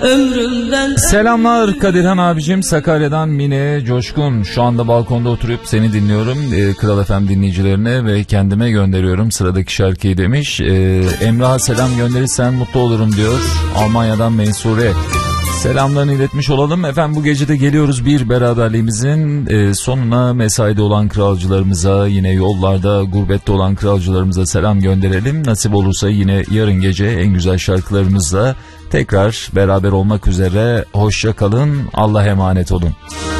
ömrümden. Selamlar Kadirhan abicim, Sakarya'dan Mine Coşkun. Şu anda balkonda oturup seni dinliyorum. Kral FM dinleyicilerine ve kendime gönderiyorum sıradaki şarkıyı demiş. Emrah'a selam gönderirsen mutlu olurum diyor. Almanya'dan Mensure. Selamlarını iletmiş olalım. Efendim bu gece de geliyoruz bir beraberliğimizin sonuna. Mesaide olan kralcılarımıza, yine yollarda gurbette olan kralcılarımıza selam gönderelim. Nasip olursa yine yarın gece en güzel şarkılarımızla tekrar beraber olmak üzere. Hoşça kalın, Allah'a emanet olun.